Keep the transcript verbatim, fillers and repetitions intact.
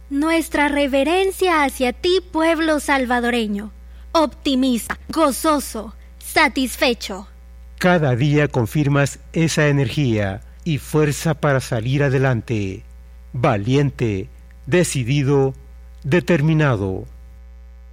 Nuestra reverencia hacia ti, pueblo salvadoreño, optimista, gozoso, satisfecho. Cada día confirmas esa energía y fuerza para salir adelante. Valiente, decidido, determinado.